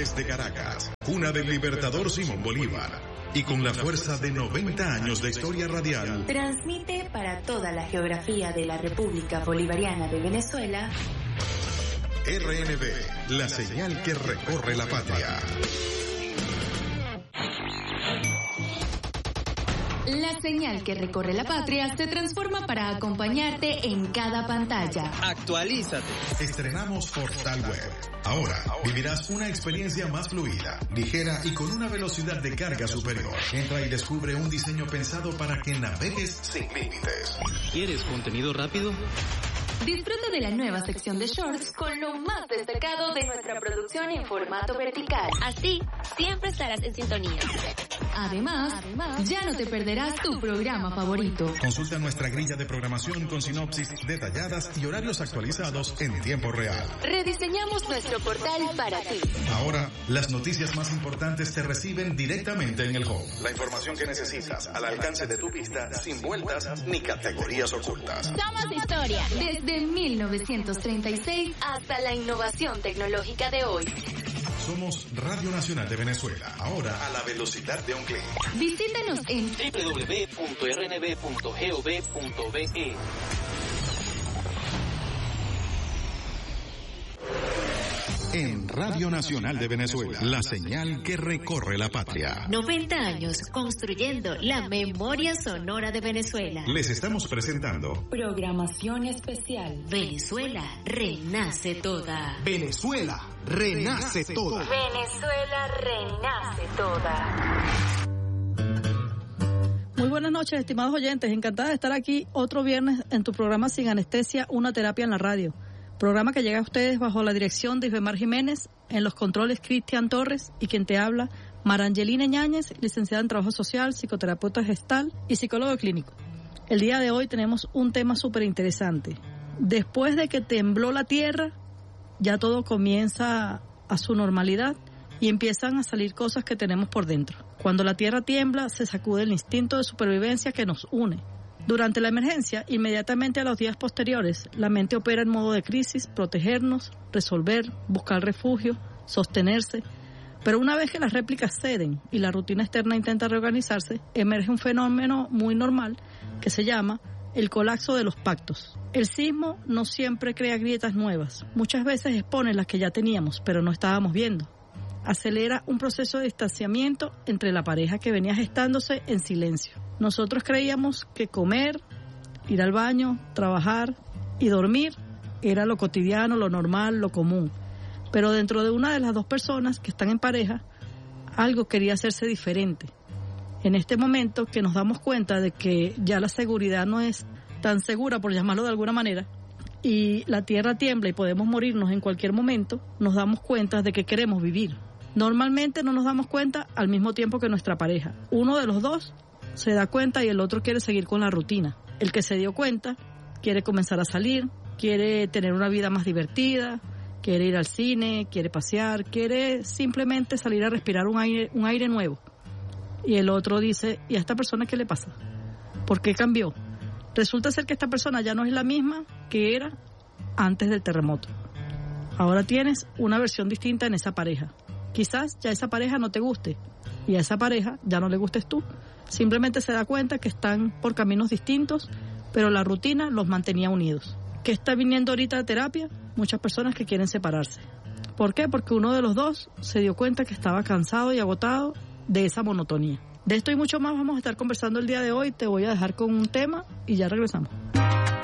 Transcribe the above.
desde Caracas, cuna del libertador Simón Bolívar, y con la fuerza de 90 años de historia radial, transmite para toda la geografía de la República Bolivariana de Venezuela. RNB, la señal que recorre la patria. La señal que recorre la patria se transforma para acompañarte en cada pantalla. Actualízate. Estrenamos Portal Web. Ahora vivirás una experiencia más fluida, ligera y con una velocidad de carga superior. Entra y descubre un diseño pensado para que navegues sin límites. ¿Quieres contenido rápido? Disfruta de la nueva sección de shorts con lo más destacado de nuestra producción en formato vertical. Así, siempre estarás en sintonía. Además, ya no te perderás tu programa favorito. Consulta nuestra grilla de programación con sinopsis detalladas y horarios actualizados en tiempo real. Rediseñamos nuestro portal para ti. Ahora, las noticias más importantes se reciben directamente en el home. La información que necesitas al alcance de tu vista, sin vueltas ni categorías ocultas. Somos historia. Desde 1936 hasta la innovación tecnológica de hoy. Somos Radio Nacional de Venezuela, ahora a la velocidad de un clic. Visítanos en www.rnb.gov.be. En Radio Nacional de Venezuela, la señal que recorre la patria. 90 años construyendo la memoria sonora de Venezuela. Les estamos presentando programación especial. Venezuela renace toda. Venezuela renace toda. Venezuela renace toda. Muy buenas noches, estimados oyentes. Encantada de estar aquí otro viernes en tu programa Sin Anestesia, una terapia en la radio. Programa que llega a ustedes bajo la dirección de Isbemar Jiménez, en los controles Cristian Torres y quien te habla, Marangelina Ñáñez, licenciada en Trabajo Social, psicoterapeuta gestal y psicólogo clínico. El día de hoy tenemos un tema súper interesante. Después de que tembló la tierra, ya todo comienza a su normalidad y empiezan a salir cosas que tenemos por dentro. Cuando la tierra tiembla, se sacude el instinto de supervivencia que nos une. Durante la emergencia, inmediatamente a los días posteriores, la mente opera en modo de crisis, protegernos, resolver, buscar refugio, sostenerse. Pero una vez que las réplicas ceden y la rutina externa intenta reorganizarse, emerge un fenómeno muy normal que se llama el colapso de los pactos. El sismo no siempre crea grietas nuevas, muchas veces expone las que ya teníamos, pero no estábamos viendo. Acelera un proceso de distanciamiento entre la pareja que venía gestándose en silencio. Nosotros creíamos que comer, ir al baño, trabajar y dormir era lo cotidiano, lo normal, lo común. Pero dentro de una de las dos personas que están en pareja, algo quería hacerse diferente. En este momento que nos damos cuenta de que ya la seguridad no es tan segura, por llamarlo de alguna manera, y la tierra tiembla y podemos morirnos en cualquier momento, nos damos cuenta de que queremos vivir. Normalmente no nos damos cuenta al mismo tiempo que nuestra pareja. Uno de los dos se da cuenta y el otro quiere seguir con la rutina. El que se dio cuenta quiere comenzar a salir, quiere tener una vida más divertida, quiere ir al cine, quiere pasear, quiere simplemente salir a respirar un aire nuevo. Y el otro dice, ¿y a esta persona qué le pasa? ¿Por qué cambió? Resulta ser que esta persona ya no es la misma que era antes del terremoto. Ahora tienes una versión distinta en esa pareja. Quizás ya esa pareja no te guste y a esa pareja ya no le gustes tú. Simplemente se da cuenta que están por caminos distintos, pero la rutina los mantenía unidos. ¿Qué está viniendo ahorita de terapia? Muchas personas que quieren separarse. ¿Por qué? Porque uno de los dos se dio cuenta que estaba cansado y agotado de esa monotonía. De esto y mucho más vamos a estar conversando el día de hoy. Te voy a dejar con un tema y ya regresamos.